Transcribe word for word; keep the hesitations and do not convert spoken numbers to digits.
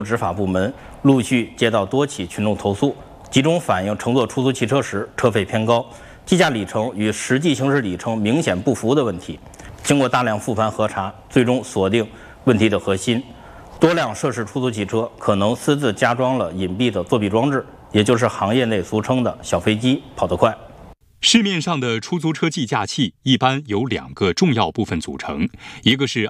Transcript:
执法部门陆续接到多起群众投诉，集中反映乘坐出租汽车时车费偏高、计价里程与实际行驶里程明显不符的问题。经过大量复盘核查，最终锁定问题的核心：多辆涉事出租汽车可能私自加装了隐蔽的作弊装置，也就是行业内俗称的小飞机，跑得快。 市面上的出租车计价器一般由两个重要部分组成，一个是